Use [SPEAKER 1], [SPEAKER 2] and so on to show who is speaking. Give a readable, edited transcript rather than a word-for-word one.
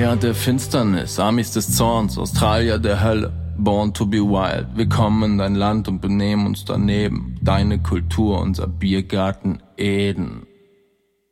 [SPEAKER 1] Europäer der Finsternis, Amis des Zorns, Australier der Hölle, born to be wild. Wir kommen in dein Land und benehmen uns daneben. Deine Kultur, unser Biergarten Eden.